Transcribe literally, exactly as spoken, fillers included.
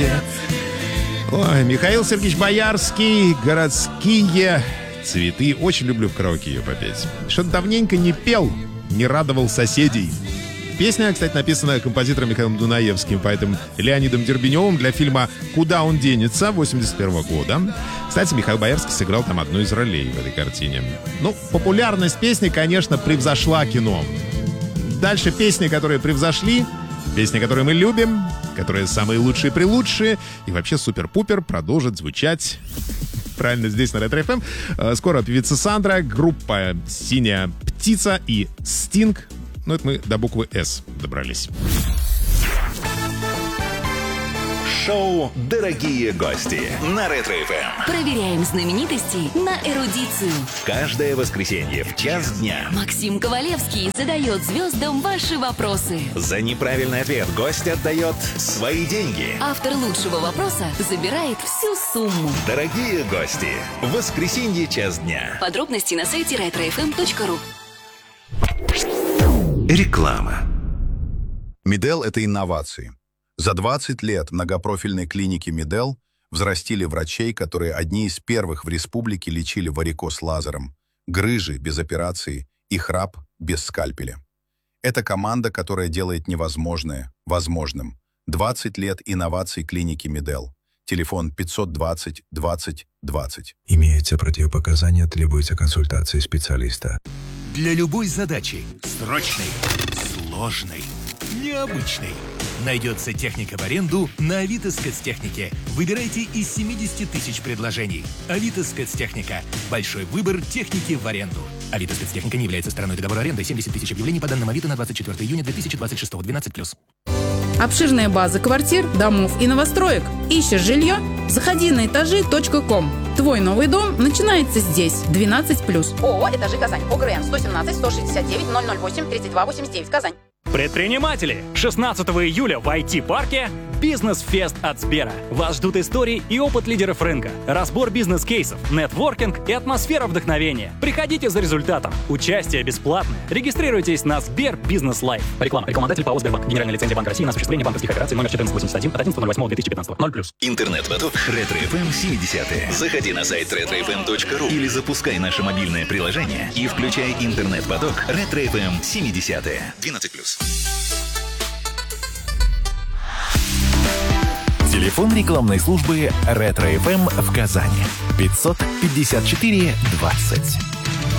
цвет. Ой, Михаил Сергеевич Боярский, «Городские цветы». Очень люблю в караоке ее попеть. Что-то давненько не пел, не радовал соседей. Песня, кстати, написана композитором Михаилом Дунаевским, поэтом Леонидом Дербеневым для фильма «Куда он денется» восемьдесят первого года. Кстати, Михаил Боярский сыграл там одну из ролей в этой картине. Ну, популярность песни, конечно, превзошла кино. Дальше песни, которые превзошли, песни, которые мы любим, которые самые лучшие-прелучшие и вообще супер-пупер продолжат звучать правильно здесь на Ретро эф эм. Скоро певица Сандра, группа «Синяя птица» и «Стинг». Ну, это мы до буквы «С» добрались. Шоу «Дорогие гости» на Ретро эф эм. Проверяем знаменитостей на эрудицию. Каждое воскресенье в час дня Максим Ковалевский задает звездам ваши вопросы. за неправильный ответ гость отдает свои деньги. Автор лучшего вопроса забирает всю сумму. Дорогие гости, в воскресенье час дня. Подробности на сайте ретро эф эм точка ру. Реклама. Медел – это инновации. За двадцать лет многопрофильной клиники Медел взрастили врачей, которые одни из первых в республике лечили варикоз лазером, грыжи без операции и храп без скальпеля. Это команда, которая делает невозможное возможным. двадцать лет инноваций клиники Медел. Телефон пятьсот двадцать двадцать двадцать. Имеются противопоказания, требуется консультация специалиста. Для любой задачи – срочной, сложной, необычной – найдется техника в аренду на Авито Спецтехнике. Выбирайте из семидесяти тысяч предложений. Авито Спецтехника. Большой выбор техники в аренду. Авито Спецтехника не является стороной договора аренды. семьдесят тысяч объявлений по данным Авито на двадцать четвёртое июня две тысячи двадцать шестого. двенадцать плюс. Обширная база квартир, домов и новостроек. Ищешь жилье? Заходи на этажи точка ком. Твой новый дом начинается здесь. двенадцать плюс. ООО «Этажи Казань». ОГРН сто семнадцать сто шестьдесят девять ноль ноль восемь тридцать два восемьдесят девять. Казань. Предприниматели! шестнадцатого июля в ай ти-парке «Бизнес-фест» от Сбера. Вас ждут истории и опыт лидеров рынка, разбор бизнес-кейсов, нетворкинг и атмосфера вдохновения. Приходите за результатом. Участие бесплатное. Регистрируйтесь на Сбер Бизнес Лайф. Реклама. Рекламодатель ПАО «Сбербанк». Генеральная лицензия Банка России на осуществление банковских операций номер четырнадцать восемьдесят один от одиннадцатого ноль восьмого две тысячи пятнадцатого. ноль плюс. Интернет-поток Ретро эф эм семидесятые. Заходи на сайт ретро эф эм точка ру или запускай наше мобильное приложение и включай интернет-поток Ретро эф эм семидесятые. двенадцать плюс. Телефон рекламной службы Ретро эф эм в Казани. пятьсот пятьдесят четыре двадцать.